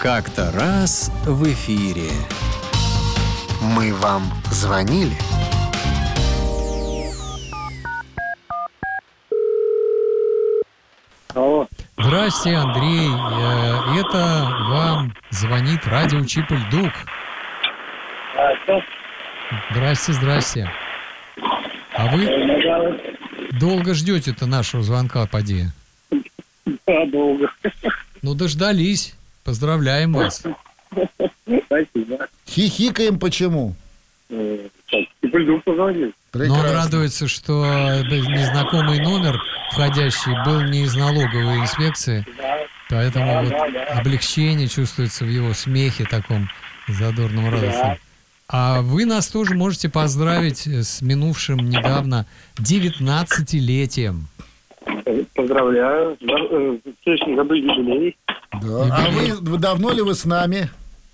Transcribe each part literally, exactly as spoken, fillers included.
Как-то раз в эфире. Мы вам звонили? Алло. Здрасте, Андрей. Э, Это вам звонит радио Чип-Ль-Дук. А, что? Здрасте, здрасте. А вы долго ждете-то нашего звонка, поди? Да, долго. Ну, дождались. Поздравляем вас. Спасибо. Хихикаем почему? Э, Так, Чип-Ль-Дук позвонил. Но он радуется, что незнакомый номер входящий был не из налоговой инспекции, поэтому вот облегчение чувствуется в его смехе таком задорном, радостном. А вы нас тоже можете поздравить с минувшим недавно девятнадцатилетием. Поздравляю. Да, э, В следующем году юбилей. Да. А вы, вы давно ли вы с нами?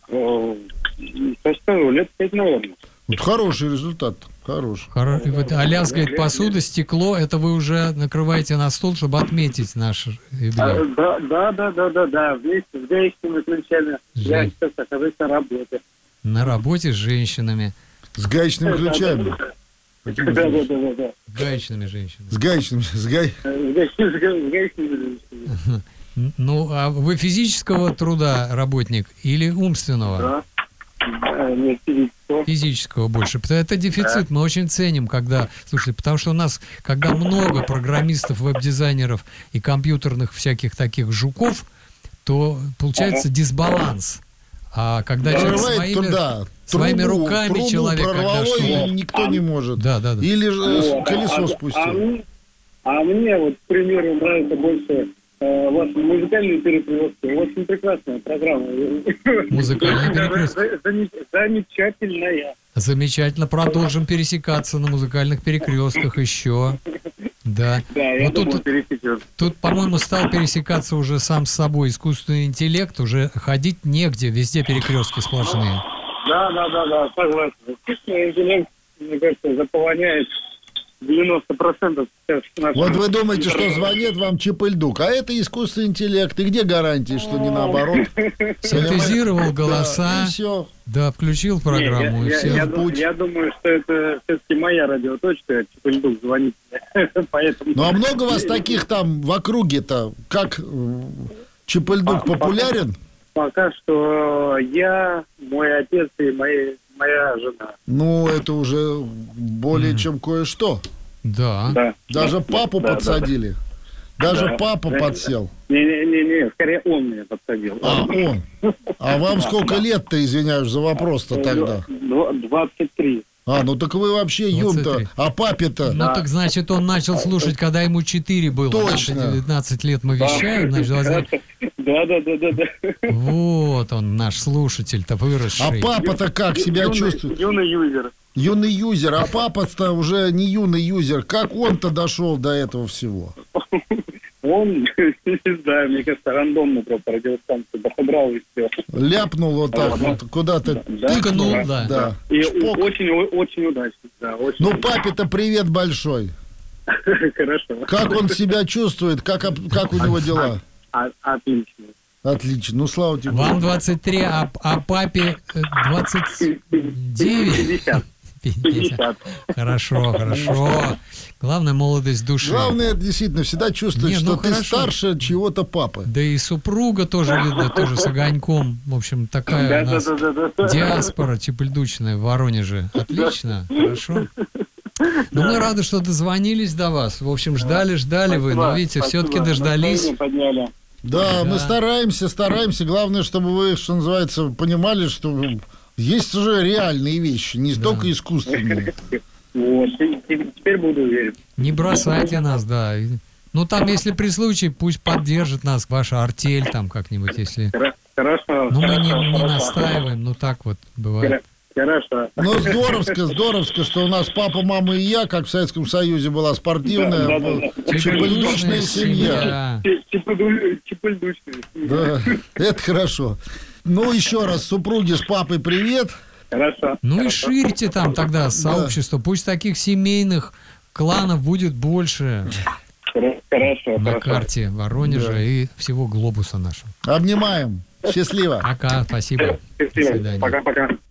Э, Кажется, лет пять, наверное. Вот хороший результат. Хороший. Хоро- и вот, а лязгает посуда, стекло, это вы уже накрываете на стол, чтобы отметить наш юбилей. А, Да, да, да, да, да, да. Вместе с гаечными ключами. Я Жень. сейчас нахожусь на работе. На работе с женщинами, С гаечными ключами. Да, да, да, да, да. гаечными женщинами. С гаечными. С гай... Э, С га- с га- с гаечными ключами. Ну, а вы физического труда работник или умственного? Да. Да, нет, физического. Физического больше. Потому- Это дефицит, мы очень ценим, когда... Слушайте, потому что у нас, когда много программистов, веб-дизайнеров и компьютерных всяких таких жуков, то получается дисбаланс. А когда человек Прорывает своими, туда. своими Трубу- руками трубу человек, когда прорвало, что-то... и никто не может. Да, да, да. Или же Вот, колесо а- А, спустил. мне, а мне вот, к примеру, нравится больше э, ваши музыкальные перекрестки. Очень прекрасная программа. Музыкальные перекрестки. За- зам- Замечательная. Замечательно, продолжим пересекаться на музыкальных перекрестках еще. Да. Да, я Вот думаю, тут, пересечем. тут, по-моему, стал пересекаться уже сам с собой искусственный интеллект, уже ходить негде, везде перекрестки сплошные. Да, да, да, да, согласен. Искусственный интеллект, мне кажется, заполоняет девяносто процентов сейчас нашего- Вот вы думаете, что звонит вам Чип-Ль-Дук, а это искусственный интеллект. И где гарантии, что не наоборот? Синтезировал голоса, И все. да, включил программу, Не, и я, все. я, я в дум- путь. я думаю, что это все-таки моя радиоточка, Чип-Ль-Дук звонит мне. Поэтому... Ну а много вас таких там в округе-то? Как э, Чип-Ль-Дук популярен? Пока что я, мой отец и мои, моя жена. Ну, это уже более Мгм. чем кое-что. Да. Да. Даже папу Да, да, подсадили. Даже Да. папа Да. подсел. Не-не-не, скорее он меня подсадил. А, он. А вам сколько лет-то, извиняюсь за вопрос-то тогда? Дв- двадцать три. А, ну так вы вообще двадцать юн-то. три. А папе-то? Ну так значит, он начал слушать, когда ему четыре было. Точно. Нам-то девятнадцать лет мы вещаем, значит, возможно, Да, да, да, да, да. вот он, наш слушатель-то А выросший. папа-то как себя Юный- чувствует? Юный юзер. Юный юзер. А папа-то уже не юный юзер. Как он-то дошел до этого всего? Он, не знаю, мне кажется, рандомно просто радиостанцию подобрал и все. Ляпнул вот так вот куда-то. Да, Тыкнул, да, да. Да. И Шпок. очень, очень удачно, да, очень. Ну, папе-то привет большой. Хорошо. Как он себя чувствует? Как, об- как у него дела? А- Отлично. Отлично. Ну, слава тебе. Вам двадцать три, а, а папе э, двадцать девять? пятьдесят. пятьдесят. пятьдесят. Хорошо, хорошо. Главное, молодость души. Главное, действительно, всегда чувствовать, Не, что ну ты хорошо. старше чьего-то папы. Да и супруга тоже, видно, тоже с огоньком. В общем, такая Да, у да, нас да, да, да. диаспора чип-льдучная в Воронеже. Отлично, хорошо. Ну, мы рады, что дозвонились до вас. В общем, ждали, ждали вы, но, Спасибо, видите, спасибо. все-таки дождались. Настроение подняли. Да, Да. мы стараемся, стараемся. Главное, чтобы вы, что называется, понимали, что есть уже реальные вещи, не столько искусственные. Вот, и- и теперь буду уверен. Не бросайте нас, да. И- Ну, там, если при случае, пусть поддержит нас ваша артель там как-нибудь, если... Хоро- Хорошо. Ну, мы не, хорошо, не хорошо. настаиваем, ну, так вот бывает. Хоро- Хорошо. Ну, здоровско, здоровско, что у нас папа, мама и я, как в Советском Союзе была спортивная, Да, да, да. чип-льдучная семья. Чи- чипуду- Чипульдучный. Да, это хорошо. Ну, еще раз, супруге с папой привет. Хорошо. Ну и хорошо. ширьте там тогда сообщество, пусть таких семейных кланов будет больше Хоро- Хорошо. на хорошо. карте Воронежа Да. и всего глобуса нашего. Обнимаем. Счастливо. Пока, спасибо. До Счастливо. свидания. Пока-пока.